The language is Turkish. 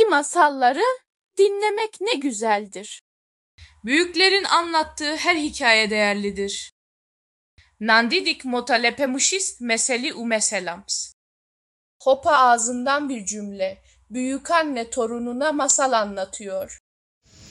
masalları dinlemek ne güzeldir. Büyüklerin anlattığı her hikaye değerlidir. Nandidik motalepemişist meseli umeselams. Hopa ağzından bir cümle. Büyükanne torununa masal anlatıyor.